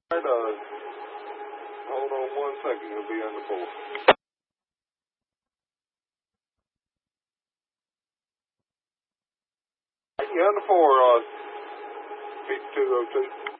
All right, hold on 1 second. You'll be on the 4. You're on the 4, 5202.